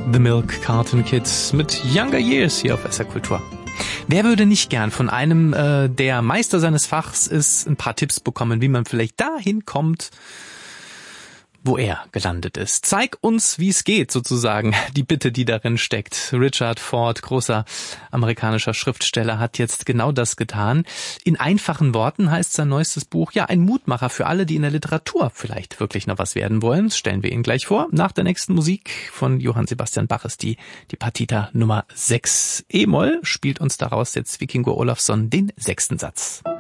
The Milk Carton Kids mit Younger Years hier auf SR Kultur. Wer würde nicht gern von einem, der Meister seines Fachs ist, ein paar Tipps bekommen, wie man vielleicht dahin kommt, wo er gelandet ist. Zeig uns, wie es geht, sozusagen, die Bitte, die darin steckt. Richard Ford, großer amerikanischer Schriftsteller, hat jetzt genau das getan. In einfachen Worten heißt sein neuestes Buch, ja, ein Mutmacher für alle, die in der Literatur vielleicht wirklich noch was werden wollen. Das stellen wir Ihnen gleich vor. Nach der nächsten Musik von Johann Sebastian Bach ist die Partita Nummer 6 E-Moll, spielt uns daraus jetzt Vikingur Olafsson den 6. Satz.